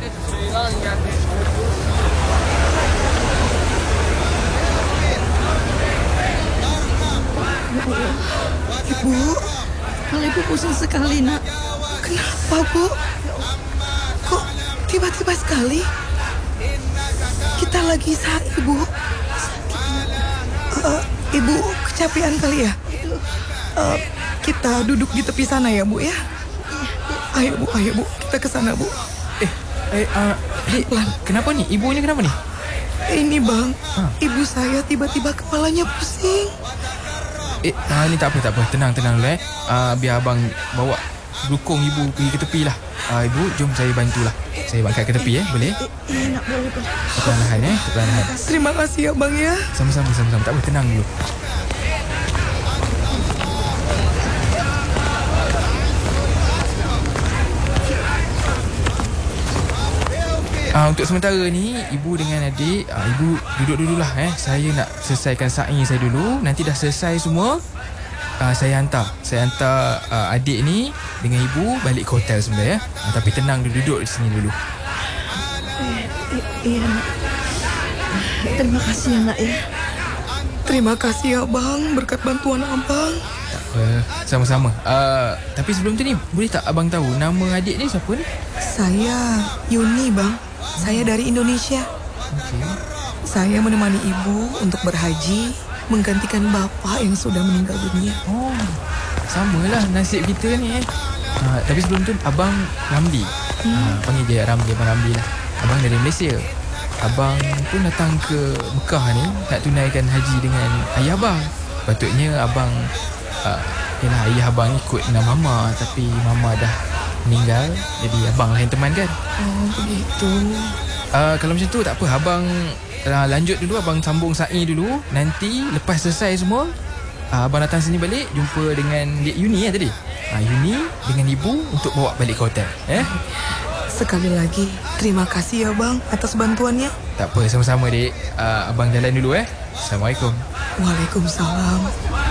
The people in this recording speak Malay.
Ibu, kepala ibu pusing sekali, nak. Kenapa, Bu? Kok tiba-tiba sekali? Kita lagi sakit, Ibu. Ibu kecapean kali ya? Kita duduk di tepi sana ya, Bu ya? Ayo, Bu. Kita ke sana, Bu. Dek, kenapa nih? Ibunya kenapa nih? Ini, Bang. Ibu saya tiba-tiba kepalanya pusing. Ni tak apa. Tenang dulu biar abang bawa dukung ibu pergi ke tepi lah. Ibu, jom saya bantulah. Saya angkat ke tepi boleh? Nak boleh. Perlahan-lahan perlahan. Terima kasih ya, Bang ya. Sama-sama. Tak apa, tenang dulu. Untuk sementara ni, ibu dengan adik, ibu duduk dululah. Saya nak selesaikan sa'i saya dulu. Nanti dah selesai semua, saya hantar adik ni dengan ibu balik ke hotel sebenarnya. Tapi tenang duduk di sini dulu. Iya, nak. Terima kasih ya, nak ya. Terima kasih ya, Bang. Berkat bantuan Abang. Tak apa, sama-sama. Tapi sebelum tu ni, boleh tak abang tahu nama adik ni siapa ni? Saya Yuni, Bang. Saya dari Indonesia. Okey. Saya menemani ibu untuk berhaji, menggantikan bapa yang sudah meninggal dunia. Oh, samalah nasib kita ni tapi sebelum tu, abang Ramli. Panggil dia Ramli, Abang Ramli lah. Abang dari Malaysia. Abang pun datang ke Mekah ni nak tunaikan haji dengan ayah abang. Patutnya abang ayah abang ikut dengan mama, tapi mama dah meninggal, jadi abang lah yang teman kan. Oh, begitu. Kalau macam tu tak apa, abang lanjut dulu, abang sambung sa'i dulu. Nanti lepas selesai semua, abang datang sini balik, jumpa dengan Dek Yuni tadi. Yuni dengan ibu untuk bawa balik ke hotel. Sekali lagi, terima kasih ya, Bang, atas bantuannya. Tak apa, sama-sama, Dek. Abang jalan dulu. Assalamualaikum. Waalaikumsalam.